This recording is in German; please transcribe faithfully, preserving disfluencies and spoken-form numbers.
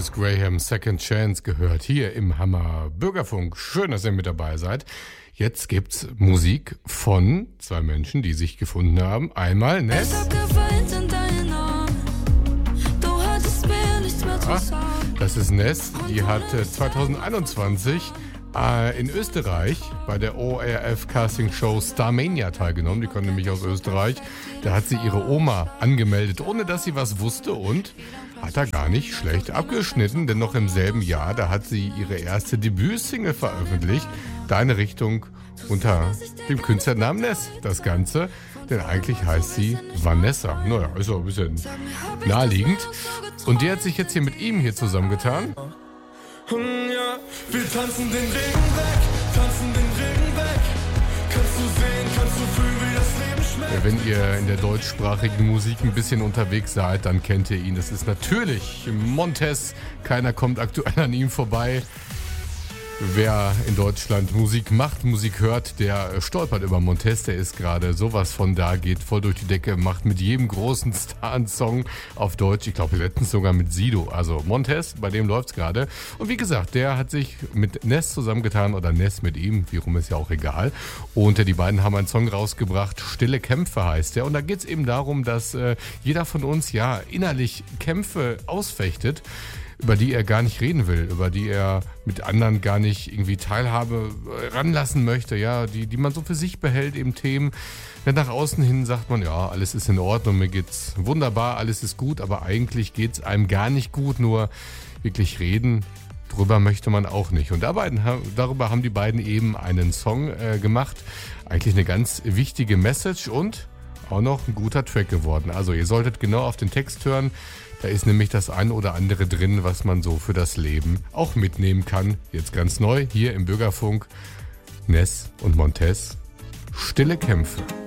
Otis Graham, Second Chance, gehört hier im Hammer Bürgerfunk. Schön, dass ihr mit dabei seid. Jetzt gibt's Musik von zwei Menschen, die sich gefunden haben. Einmal Ness. Ja, das ist Ness. Die hat zwanzig einundzwanzig äh, in Österreich bei der O R F Casting Show Starmania teilgenommen. Die kommt nämlich aus Österreich. Da hat sie ihre Oma angemeldet, ohne dass sie was wusste, und hat da gar nicht schlecht abgeschnitten, denn noch im selben Jahr, da hat sie ihre erste Debütsingle veröffentlicht. Deine Richtung, unter dem Künstlernamen Ness. Das Ganze, denn eigentlich heißt sie Vanessa. Naja, ist auch ein bisschen naheliegend. Und die hat sich jetzt hier mit ihm hier zusammengetan. Ja, wir tanzen den Regen weg, tanzen den Regen weg. Kannst du sehen, kannst du fühlen, wie das Leben schmeckt. Ja, wenn ihr in der deutschsprachigen Musik ein bisschen unterwegs seid, dann kennt ihr ihn. Das ist natürlich Montez. Keiner kommt aktuell an ihm vorbei. Wer in Deutschland Musik macht, Musik hört, der stolpert über Montez. Der ist gerade sowas von da, geht voll durch die Decke, macht mit jedem großen Star einen Song auf Deutsch. Ich glaube letztens sogar mit Sido. Also Montez, bei dem läuft's gerade. Und wie gesagt, der hat sich mit Ness zusammengetan, oder Ness mit ihm, wie rum ist ja auch egal. Und die beiden haben einen Song rausgebracht, Stille Kämpfe heißt der. Und da geht's eben darum, dass äh, jeder von uns ja innerlich Kämpfe ausfechtet, über die er gar nicht reden will, über die er mit anderen gar nicht irgendwie Teilhabe ranlassen möchte, ja, die, die man so für sich behält, eben Themen. Denn nach außen hin sagt man, ja, alles ist in Ordnung, mir geht's wunderbar, alles ist gut, aber eigentlich geht's einem gar nicht gut, nur wirklich reden, drüber möchte man auch nicht. Und dabei, darüber haben die beiden eben einen Song äh, gemacht, eigentlich eine ganz wichtige Message und auch noch ein guter Track geworden. Also ihr solltet genau auf den Text hören. Da ist nämlich das ein oder andere drin, was man so für das Leben auch mitnehmen kann. Jetzt ganz neu hier im Bürgerfunk. Ness und Montez. Stille Kämpfe.